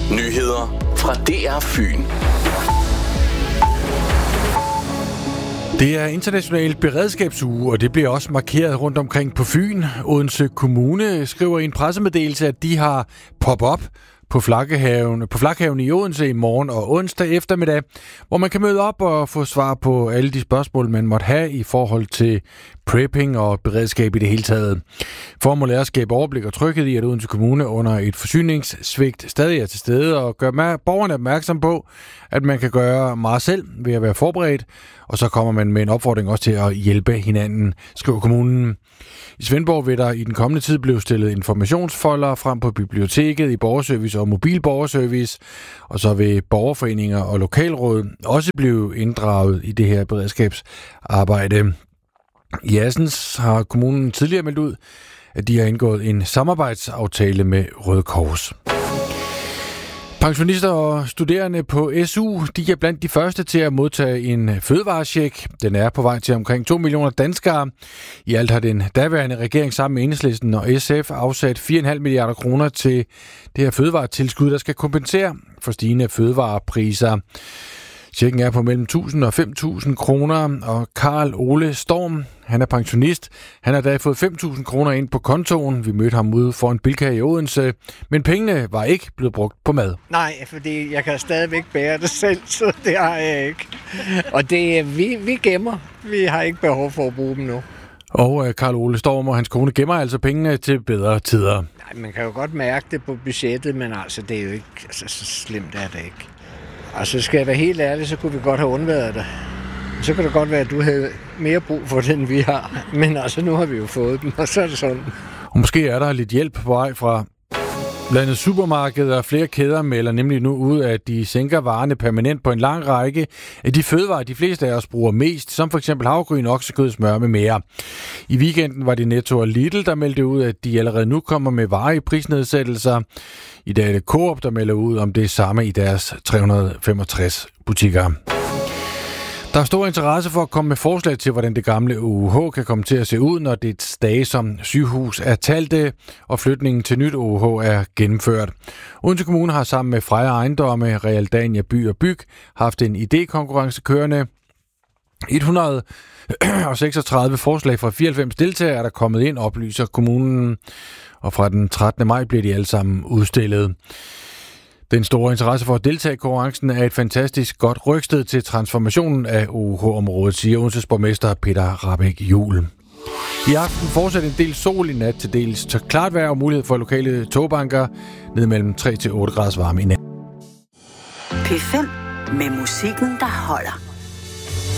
Nyheder fra DR Fyn. Det er international beredskabsuge, og det bliver også markeret rundt omkring på Fyn. Odense Kommune skriver i en pressemeddelelse, at de har pop-up på Flakhaven i Odense i morgen og onsdag eftermiddag, hvor man kan møde op og få svar på alle de spørgsmål, man måtte have i forhold til prepping og beredskab i det hele taget. Formålet er at skabe overblik og tryghed i, at Odense Kommune under et forsyningssvigt stadig er til stede og gør borgerne opmærksom på, at man kan gøre meget selv ved at være forberedt, og så kommer man med en opfordring også til at hjælpe hinanden, skriver kommunen. I Svendborg vil der i den kommende tid blive stillet informationsfolder frem på biblioteket, i borgerservice og mobilborgerservice, og så vil borgerforeninger og lokalråd også blive inddraget i det her beredskabsarbejde. I Assens har kommunen tidligere meldt ud, at de har indgået en samarbejdsaftale med Røde Kors. Pensionister og studerende på SU, de er blandt de første til at modtage en fødevarecheck. Den er på vej til omkring 2 millioner danskere. I alt har den daværende regering sammen med Enhedslisten og SF afsat 4,5 milliarder kroner til det her fødevaretilskud, der skal kompensere for stigende fødevarepriser. Checken er på mellem 1.000 og 5.000 kroner, og Karl Ole Storm, han er pensionist. Han har da fået 5.000 kroner ind på kontoen. Vi mødte ham ude for en Bilka i Odense, men pengene var ikke blevet brugt på mad. Nej, fordi jeg kan stadigvæk bære det selv, så det har jeg ikke. Og det vi gemmer. Vi har ikke behov for at bruge dem nu. Og Karl Ole Storm og hans kone gemmer altså pengene til bedre tider. Nej, man kan jo godt mærke det på budgettet, men altså, det er jo ikke så slemt, er det ikke. Og så skal jeg være helt ærlig, så kunne vi godt have undværet det. Så kan det godt være, at du havde mere brug for det, end vi har. Men altså, nu har vi jo fået dem, og så er det sådan. Og måske er der lidt hjælp på vej fra blandt supermarkeder og flere kæder melder nemlig nu ud, at de sænker varerne permanent på en lang række af de fødevarer, de fleste af os bruger mest, som for eksempel havregryn, oksekød, smør med mere. I weekenden var det Netto og Lidl, der meldte ud, at de allerede nu kommer med varige prisnedsættelser. I dag er det Coop, der melder ud om det samme i deres 365 butikker. Der er stor interesse for at komme med forslag til, hvordan det gamle OUH kan komme til at se ud, når det dage som sygehus er talte, og flytningen til nyt OUH er gennemført. Odense Kommune har sammen med Freja Ejendomme, Realdania By og Byg haft en idékonkurrence kørende. 136 forslag fra 94 deltagere er der kommet ind, oplyser kommunen, og fra den 13. maj bliver de alle sammen udstillet. Den store interesse for at deltage i konkurrencen er et fantastisk godt rygsted til transformationen af OUH-området, siger Odenses borgmester Peter Rahbæk Juhl. I aften fortsætter en del sol, i nat til dels klart vejr og mulighed for lokale togbanker ned mellem 3 til 8 graders varme i nat. P5 med musikken, der holder.